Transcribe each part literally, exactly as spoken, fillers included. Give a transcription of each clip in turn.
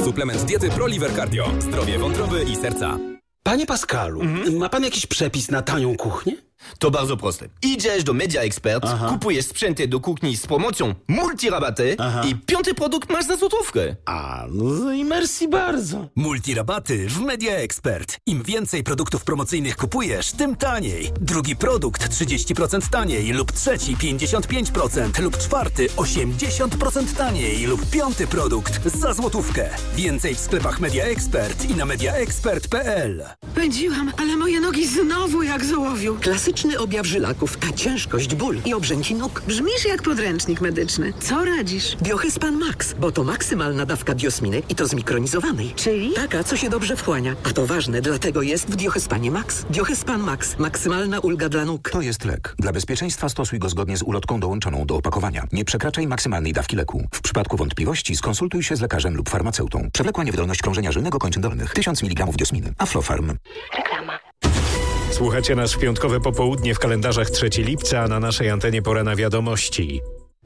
Suplement diety ProLiver Cardio. Zdrowie wątroby i serca. Panie Pascalu, mhm. ma pan jakiś przepis na tanią kuchnię? To bardzo proste. Idziesz do Media Expert, Aha. kupujesz sprzęty do kuchni z promocją multirabaty Aha. i piąty produkt masz za złotówkę. A, no i merci bardzo. Multirabaty w Media Expert. Im więcej produktów promocyjnych kupujesz, tym taniej. Drugi produkt trzydzieści procent taniej lub trzeci pięćdziesiąt pięć procent lub czwarty osiemdziesiąt procent taniej lub piąty produkt za złotówkę. Więcej w sklepach Media Expert i na mediaexpert kropka p l. Pędziłam, ale moje nogi znowu jak z ołowiu. Klasyczny objaw żylaków, a ciężkość, ból i obrzęci nóg. Brzmisz jak podręcznik medyczny. Co radzisz? Biohyspan Max, bo to maksymalna dawka biosminy i to zmikronizowanej. Czyli? Taka, co się dobrze wchłania. A to ważne, dlatego jest w Biohyspanie Max. Biohyspan Max. Maksymalna ulga dla nóg. To jest lek. Dla bezpieczeństwa stosuj go zgodnie z ulotką dołączoną do opakowania. Nie przekraczaj maksymalnej dawki leku. W przypadku wątpliwości skonsultuj się z lekarzem lub farmaceutą. Przewlekła niewydolność krążenia żylnego kończyn dolnych. tysiąc miligramów biosminy. Aflofarm. Reklama. Słuchacie nas w piątkowe popołudnie w kalendarzach trzeciego lipca, a na naszej antenie pora na wiadomości.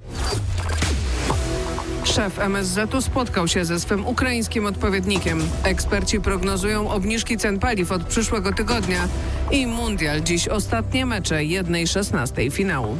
Szef M S Z u spotkał się ze swym ukraińskim odpowiednikiem. Eksperci prognozują obniżki cen paliw od przyszłego tygodnia i mundial. Dziś ostatnie mecze jednej szesnastej finału.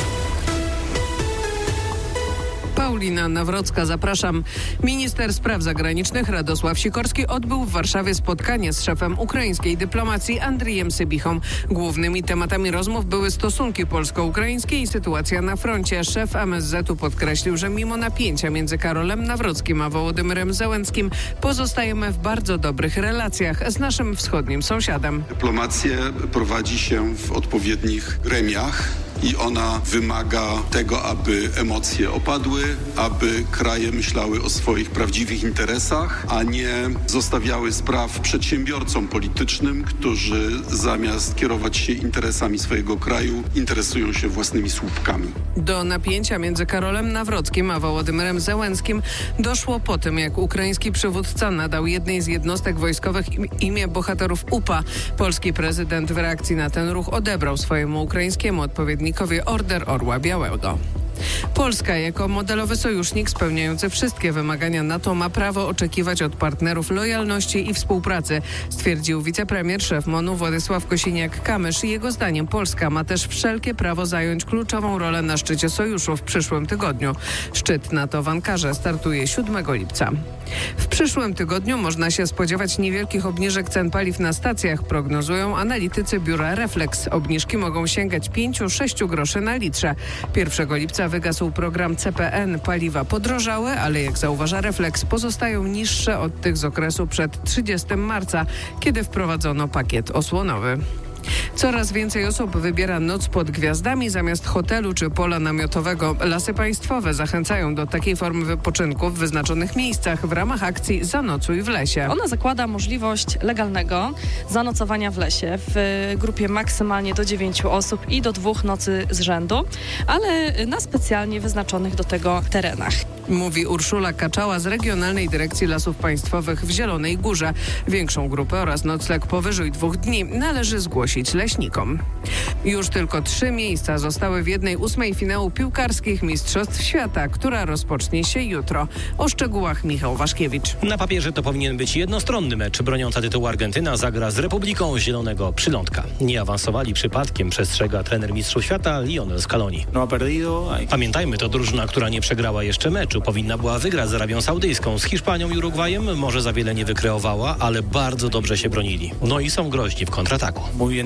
Paulina Nawrocka, zapraszam. Minister spraw zagranicznych Radosław Sikorski odbył w Warszawie spotkanie z szefem ukraińskiej dyplomacji Andrijem Sybichą. Głównymi tematami rozmów były stosunki polsko-ukraińskie i sytuacja na froncie. Szef M S Z u podkreślił, że mimo napięcia między Karolem Nawrockim a Wołodymyrem Zełenskim pozostajemy w bardzo dobrych relacjach z naszym wschodnim sąsiadem. Dyplomację prowadzi się w odpowiednich gremiach i ona wymaga tego, aby emocje opadły, aby kraje myślały o swoich prawdziwych interesach, a nie zostawiały spraw przedsiębiorcom politycznym, którzy zamiast kierować się interesami swojego kraju, interesują się własnymi słupkami. Do napięcia między Karolem Nawrockim a Wołodymyrem Zełenskim doszło po tym, jak ukraiński przywódca nadał jednej z jednostek wojskowych imię bohaterów U P A. Polski prezydent w reakcji na ten ruch odebrał swojemu ukraińskiemu odpowiednikowi Order Orła Białego. Polska jako modelowy sojusznik spełniający wszystkie wymagania NATO ma prawo oczekiwać od partnerów lojalności i współpracy, stwierdził wicepremier, szef M O N-u Władysław Kosiniak-Kamysz. Jego zdaniem Polska ma też wszelkie prawo zająć kluczową rolę na szczycie sojuszu w przyszłym tygodniu. Szczyt NATO w Ankarze startuje siódmego lipca. W przyszłym tygodniu można się spodziewać niewielkich obniżek cen paliw na stacjach, prognozują analitycy biura Reflex. Obniżki mogą sięgać pięć do sześciu groszy na litrze. pierwszego lipca wygasł program C P N. Paliwa podrożały, ale jak zauważa Reflex, pozostają niższe od tych z okresu przed trzydziestego marca, kiedy wprowadzono pakiet osłonowy. Coraz więcej osób wybiera noc pod gwiazdami zamiast hotelu czy pola namiotowego. Lasy Państwowe zachęcają do takiej formy wypoczynku w wyznaczonych miejscach w ramach akcji Zanocuj w lesie. Ona zakłada możliwość legalnego zanocowania w lesie w grupie maksymalnie do dziewięciu osób i do dwóch nocy z rzędu, ale na specjalnie wyznaczonych do tego terenach. Mówi Urszula Kaczała z Regionalnej Dyrekcji Lasów Państwowych w Zielonej Górze. Większą grupę oraz nocleg powyżej dwóch dni należy zgłosić leśnikom. Już tylko trzy miejsca zostały w jednej ósmej finału piłkarskich Mistrzostw Świata, która rozpocznie się jutro. O szczegółach Michał Waszkiewicz. Na papierze to powinien być jednostronny mecz. Broniąca tytułu Argentyna zagra z Republiką Zielonego Przylądka. Nie awansowali przypadkiem, przestrzega trener Mistrzów Świata Lionel Scaloni. Pamiętajmy, to drużyna, która nie przegrała jeszcze meczu. Powinna była wygrać z Arabią Saudyjską. Z Hiszpanią i Urugwajem może za wiele nie wykreowała, ale bardzo dobrze się bronili. No i są groźni w kontrataku.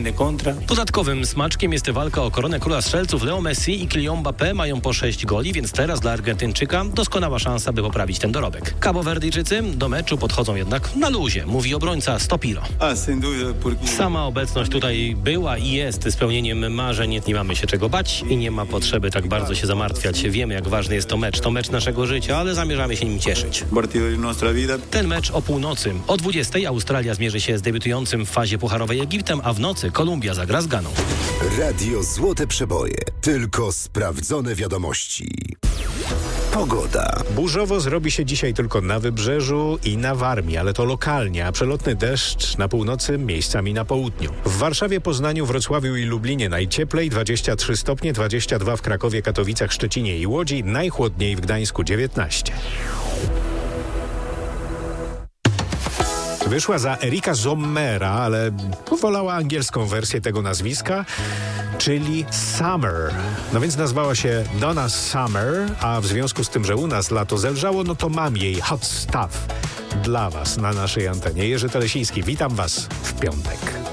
Dodatkowym smaczkiem jest walka o koronę króla strzelców. Leo Messi i Kylian Mbappé mają po sześć goli, więc teraz dla Argentyńczyka doskonała szansa, by poprawić ten dorobek. Kabowerdyjczycy do meczu podchodzą jednak na luzie, mówi obrońca Stopiro. Sama obecność tutaj była i jest spełnieniem marzeń. Nie mamy się czego bać i nie ma potrzeby tak bardzo się zamartwiać. Wiemy, jak ważny jest to mecz. To mecz naszego życia, ale zamierzamy się nim cieszyć. Ten mecz o północy. O dwudziestej Australia zmierzy się z debiutującym w fazie pucharowej Egiptem, a w nocy Kolumbia zagra z Ganą. Radio Złote Przeboje. Tylko sprawdzone wiadomości. Pogoda. Burzowo zrobi się dzisiaj tylko na Wybrzeżu i na Warmii, ale to lokalnie, a przelotny deszcz na północy, miejscami na południu. W Warszawie, Poznaniu, Wrocławiu i Lublinie najcieplej, dwadzieścia trzy stopnie, dwadzieścia dwa w Krakowie, Katowicach, Szczecinie i Łodzi, najchłodniej w Gdańsku dziewiętnaście. Wyszła za Erika Sommera, ale wolała angielską wersję tego nazwiska, czyli Summer. No więc nazwała się Donna Summer, a w związku z tym, że u nas lato zelżało, no to mam jej Hot Stuff dla was na naszej antenie. Jerzy Telesiński, witam was w piątek.